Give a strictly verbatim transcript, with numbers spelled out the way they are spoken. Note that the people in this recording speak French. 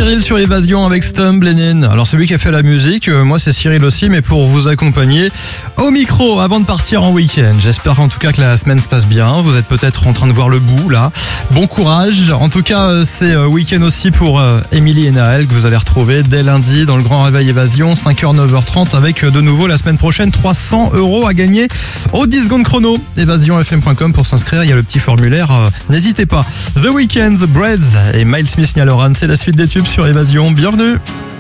Cyril sur Évasion avec Stumble Lenin. Alors c'est lui qui a fait la musique, euh, moi c'est Cyril aussi, mais pour vous accompagner au micro avant de partir en week-end. J'espère en tout cas que la semaine se passe bien. Vous êtes peut-être en train de voir le bout là. Bon courage. En tout cas euh, c'est euh, week-end aussi pour euh, Émilie et Naël que vous allez retrouver dès lundi dans le Grand Réveil Évasion, cinq heures neuf heures trente avec euh, de nouveau la semaine prochaine trois cents euros à gagner au dix secondes chrono. évasion f m point com pour s'inscrire, il y a le petit formulaire, euh, n'hésitez pas. The Weeknd, The Breads et Miles Smith Nialoran, c'est la suite des tubes sur Évasion. Bienvenue.